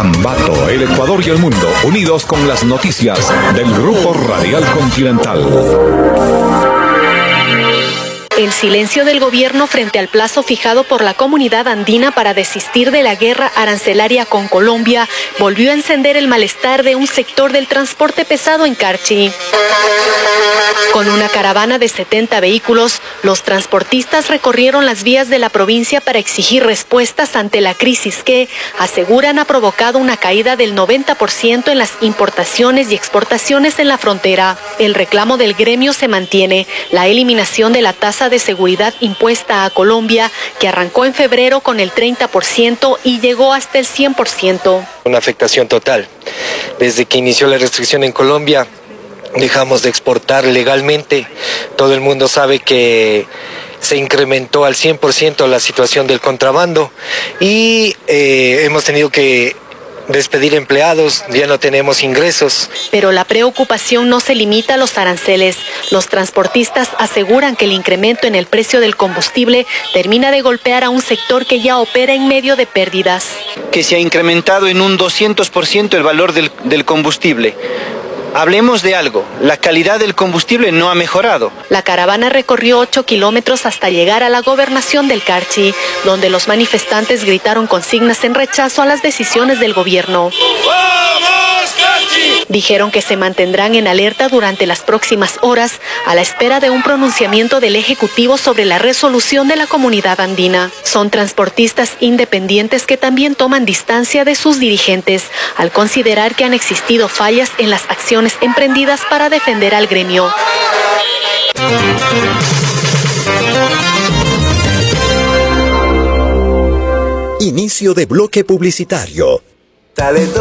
Ambato, el Ecuador y el mundo, unidos con las noticias del Grupo Radial Continental. El silencio del gobierno frente al plazo fijado por la comunidad andina para desistir de la guerra arancelaria con Colombia volvió a encender el malestar de un sector del transporte pesado en Carchi. Con una caravana de 70 vehículos, los transportistas recorrieron las vías de la provincia para exigir respuestas ante la crisis que, aseguran, ha provocado una caída del 90% en las importaciones y exportaciones en la frontera. El reclamo del gremio se mantiene: la eliminación de la tasa de seguridad impuesta a Colombia, que arrancó en febrero con el 30% y llegó hasta el 100%. Una afectación total. Desde que inició la restricción en Colombia, dejamos de exportar legalmente. Todo el mundo sabe que se incrementó al 100% la situación del contrabando y hemos tenido que despedir empleados, ya no tenemos ingresos. Pero la preocupación no se limita a los aranceles. Los transportistas aseguran que el incremento en el precio del combustible termina de golpear a un sector que ya opera en medio de pérdidas. Que se ha incrementado en un 200% el valor del combustible. Hablemos de algo, la calidad del combustible no ha mejorado. La caravana recorrió 8 kilómetros hasta llegar a la gobernación del Carchi, donde los manifestantes gritaron consignas en rechazo a las decisiones del gobierno. ¡Vamos, Carchi! Dijeron que se mantendrán en alerta durante las próximas horas a la espera de un pronunciamiento del Ejecutivo sobre la resolución de la comunidad andina. Son transportistas independientes que también toman distancia de sus dirigentes al considerar que han existido fallas en las acciones emprendidas para defender al gremio. Inicio de bloque publicitario.